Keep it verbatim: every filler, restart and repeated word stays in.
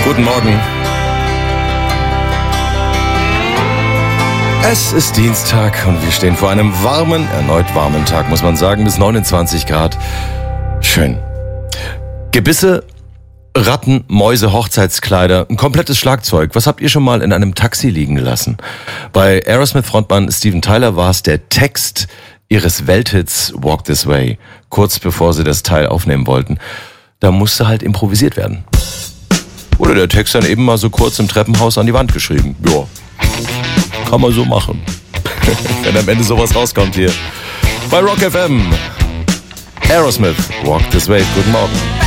Guten Morgen. Es ist Dienstag und wir stehen vor einem warmen, erneut warmen Tag, muss man sagen, bis neunundzwanzig Grad. Schön. Gebisse, Ratten, Mäuse, Hochzeitskleider, ein komplettes Schlagzeug. Was habt ihr schon mal in einem Taxi liegen gelassen? Bei Aerosmith-Frontmann Steven Tyler war es der Text ihres Welthits Walk This Way, kurz bevor sie das Teil aufnehmen wollten. Da musste halt improvisiert werden. Oder der Text dann eben mal so kurz im Treppenhaus an die Wand geschrieben. Ja, kann man so machen. Wenn am Ende sowas rauskommt hier. Bei Rock F M. Aerosmith, Walk This Way. Guten Morgen.